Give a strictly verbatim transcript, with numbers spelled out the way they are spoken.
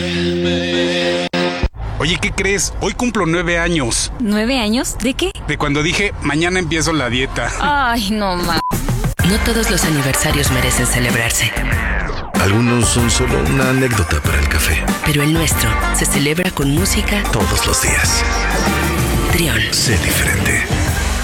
Oye, ¿qué crees? Hoy cumplo nueve años. ¿Nueve años? ¿De qué? De cuando dije, mañana empiezo la dieta. Ay, no, ma. No todos los aniversarios merecen celebrarse. Algunos son solo una anécdota para el café. Pero el nuestro se celebra con música todos los días. Trión. Sé diferente.